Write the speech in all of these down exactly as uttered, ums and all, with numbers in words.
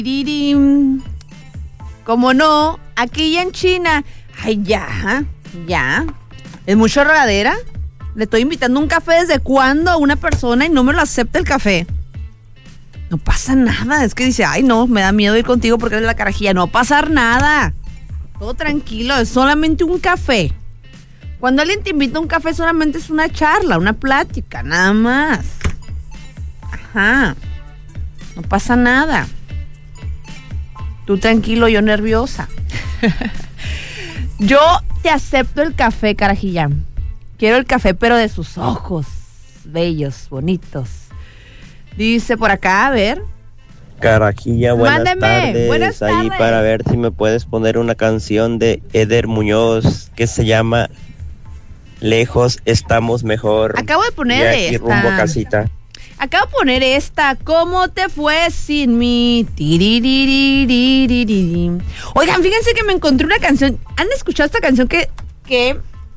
Como no, aquí ya en China. Ay, ya, ya. ¿Es mucha regadera? Le estoy invitando un café desde cuándo a una persona y no me lo acepta el café. No pasa nada. Es que dice, ay no, me da miedo ir contigo porque eres la carajilla. No va a pasar nada. Todo tranquilo, es solamente un café. Cuando alguien te invita a un café solamente es una charla, una plática, nada más. Ajá. No pasa nada. Tú tranquilo, yo nerviosa. Yo te acepto el café, carajilla. Quiero el café, pero de sus ojos. Bellos, bonitos. Dice por acá, a ver. Carajilla, buenas Mándeme, tardes. buenas tardes. Ahí para ver si me puedes poner una canción de Eder Muñoz que se llama Lejos estamos mejor. Acabo de poner y aquí esta. rumbo a casita. Acabo de poner esta. ¿Cómo te fue sin mí? Tiriririririririri. Oigan, fíjense que me encontré una canción. ¿Han escuchado esta canción que, que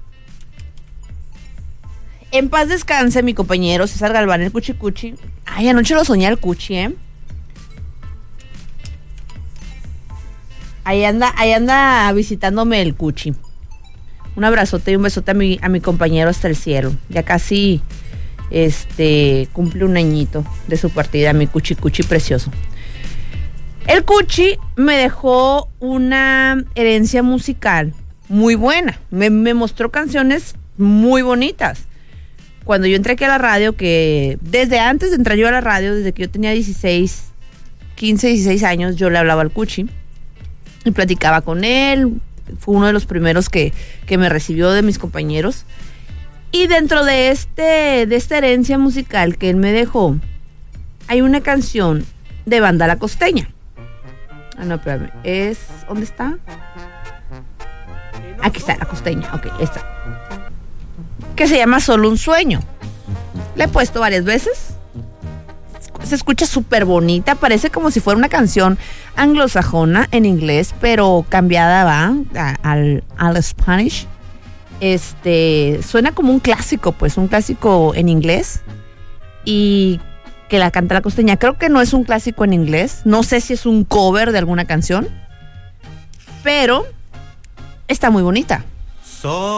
en paz descanse mi compañero César Galván, el Cuchi Cuchi? Ay, anoche lo soñé al Cuchi, ¿eh? Ahí anda, ahí anda visitándome el Cuchi. Un abrazote y un besote a mi, a mi compañero hasta el cielo. Ya casi este cumple un añito de su partida, mi Cuchi Cuchi precioso. El Cuchi me dejó una herencia musical muy buena. Me, me mostró canciones muy bonitas. Cuando yo entré aquí a la radio, que desde antes de entrar yo a la radio, desde que yo tenía dieciséis, quince, dieciséis años, yo le hablaba al Cuchi y platicaba con él. Fue uno de los primeros que, que me recibió de mis compañeros. Y dentro de este de esta herencia musical que él me dejó, hay una canción de Banda La Costeña. Ah, no, espérame. Es, ¿dónde está? Aquí está, La Costeña. Ok, está. Que se llama Solo un Sueño. La he puesto varias veces. Se escucha súper bonita, parece como si fuera una canción anglosajona en inglés, pero cambiada va a, al, al Spanish. Este, suena como un clásico, pues, un clásico en inglés. Y que la canta La Costeña. Creo que no es un clásico en inglés. No sé si es un cover de alguna canción. Pero está muy bonita. So